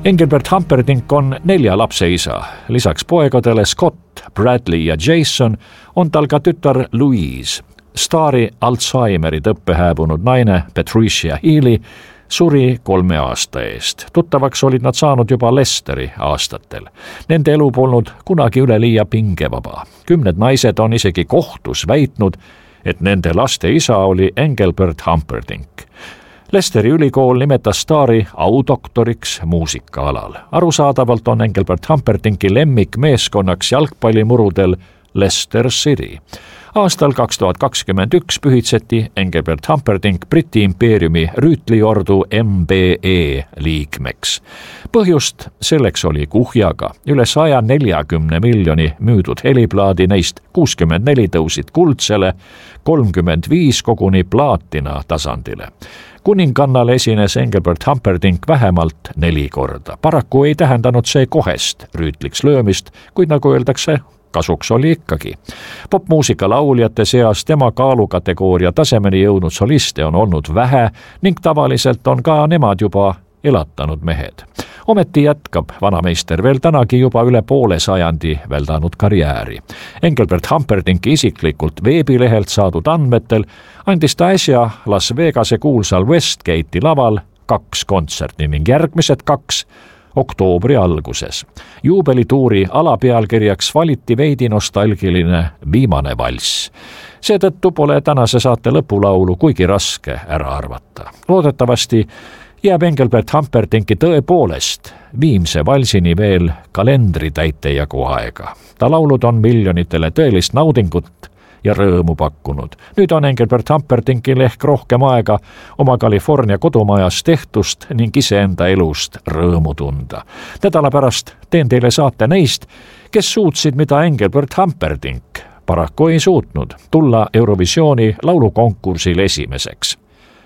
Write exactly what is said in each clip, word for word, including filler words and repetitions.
Engelbert Humperdinck on nelja lapse isa. Lisaks poegadele Scott, Bradley ja Jason on tal ka tütar Louise. Staari Alzheimeri tõppe hääbunud naine Patricia Healy suri kolme aasta eest. Tuttavaks olid nad saanud juba Lesteri aastatel. Nende elu polnud kunagi üleliia pingevaba. Kümned naised on isegi kohtus väitnud, et nende laste isa oli Engelbert Humperdinck. Lesteri ülikool nimetas Staari audoktoriks muusikaalal. Arusaadavalt on Engelbert Humperdincki lemmik meeskonnaks jalgpallimurudel Leicester City. Aastal kaks tuhat kakskümmend üks pühitseti Engelbert Humperdinck Briti impeeriumi rüütliordu M B E liikmeks. Põhjust selleks oli kuhjaga. Üle saja neljakümne miljoni müüdud heliplaadi, neist kuuskümmend neli tõusid kuldsele, kolmkümmend viis koguni plaatina tasandile. Kuningannale esines Engelbert Humperdinck vähemalt neli korda. Paraku ei tähendanud see kohest rüütliks löömist, kuid nagu öeldakse, kasuks oli ikkagi. Popmuusika lauljate seas tema kaalukategooria tasemeni jõudnud soliste on olnud vähe ning tavaliselt on ka nemad juba elatanud mehed. Ometi jätkab vanameister veel tänagi juba üle poole sajandi väldanud karjääri. Engelbert Humperdinck isiklikult veebilehelt saadud andmetel andis ta äsja Las Vegase kuulsal Westgate'i laval kaks kontserti ning järgmised kaks oktoobri alguses. Juubelituuri alapealkirjaks valiti veidi nostalgiline Viimane valss. Seetõttu pole tänase saate lõpulaulu kuigi raske ära arvata. Loodetavasti jääb Engelbert Humperdinckki tõepoolest viimse valsini veel kalendritäite jagu aega. Ta laulud on miljonitele tõelist naudingut ja rõõmu pakkunud. Nüüd on Engelbert Humperdinckel ehk rohkem aega oma California kodumajas tehtust ning iseenda elust rõõmu tunda. Nädala pärast teen teile saate neist, kes suutsid, mida Engelbert Humperdinck paraku ei suutnud, tulla Eurovisiooni laulukonkursil esimeseks.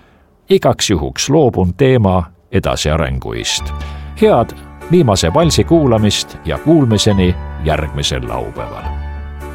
Igaks juhuks loobun teema edasiarenguist. Head viimase valsi kuulamist ja kuulmiseni järgmisel laupäeval.